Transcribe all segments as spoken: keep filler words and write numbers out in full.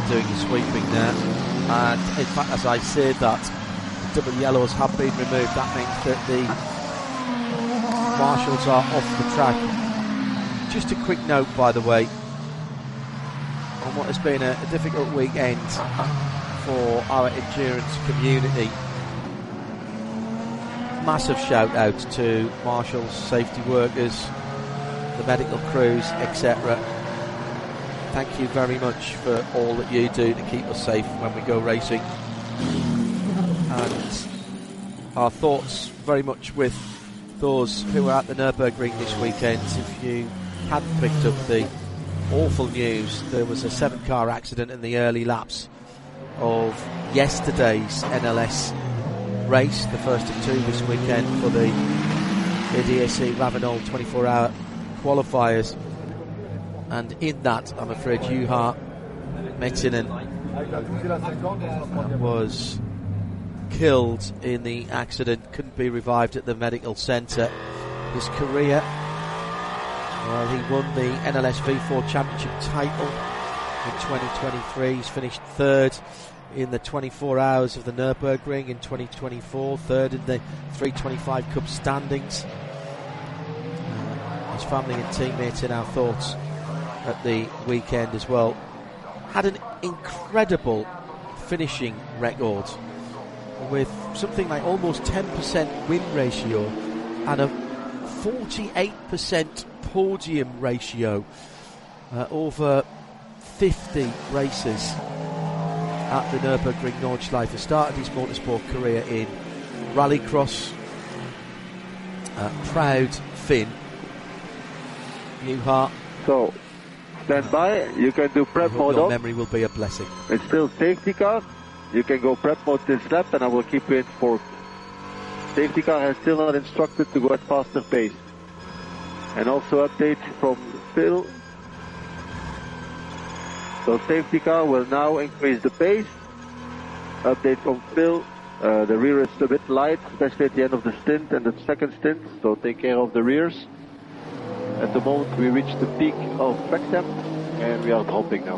doing his sweeping there. And in fact, as I said that, the double yellows have been removed. That means that the marshals are off the track. Just a quick note, by the way, on what has been a, a difficult weekend for our endurance community. Massive shout out to marshals, safety workers, the medical crews, et cetera. Thank you very much for all that you do to keep us safe when we go racing. And our thoughts very much with those who were at the Nürburgring this weekend. If you hadn't picked up the awful news, there was a seven car accident in the early laps of yesterday's N L S race, the first of two this weekend for the D S C Ravenol twenty-four hour qualifiers. And in that, I'm afraid Juha Mettinen was killed in the accident, couldn't be revived at the medical centre. His career, well, he won the N L S V four Championship title in twenty twenty-three. He's finished third in the twenty-four hours of the Nürburgring in twenty twenty-four, third in the three twenty-five Cup standings. Uh, his family and teammates in our thoughts at the weekend as well. Had an incredible finishing record with something like almost ten percent win ratio and a forty-eight percent podium ratio uh, over fifty races at the Nürburgring Nordschleife. Started his motorsport career in rallycross. Uh, proud Finn. Juha. So, stand by. You can do prep mode your on. Memory will be a blessing. It's still safety car. You can go prep mode this lap, and I will keep you in for. Safety car has still not instructed to go at faster pace. And also update from Phil. So safety car will now increase the pace. Update from Phil. Uh, the rear is a bit light, especially at the end of the stint and the second stint. So take care of the rears. At the moment we reach the peak of track temp and we are dropping now.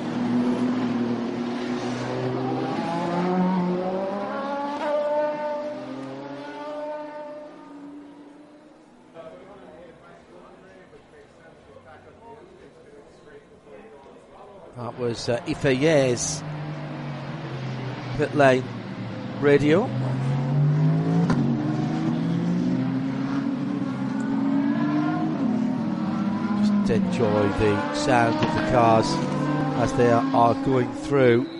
That was uh, Ifeyer's pit lane radio. Just enjoy the sound of the cars as they are, are going through.